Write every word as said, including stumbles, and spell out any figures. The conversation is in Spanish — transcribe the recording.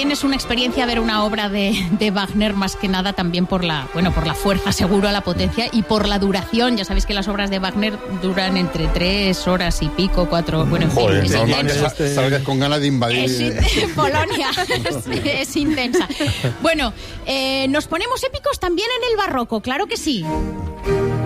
también es una experiencia ver una obra de, de Wagner, más que nada también por la, bueno, por la fuerza, seguro, la potencia y por la duración. Ya sabéis que las obras de Wagner duran entre tres horas y pico, cuatro, bueno, en Joder, fin, es normal que intenso. sal- salgas con ganas de invadir. Es, in- Polonia, es, es intensa. Bueno, eh, nos ponemos épicos también en el barroco, claro que sí.